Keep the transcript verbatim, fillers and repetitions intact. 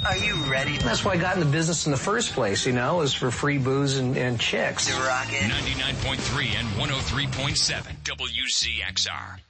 Are you ready? That's why I got in the business in the first place, you know, was for free booze and, and chicks. To rock it. ninety-nine point three and one oh three point seven W C X R.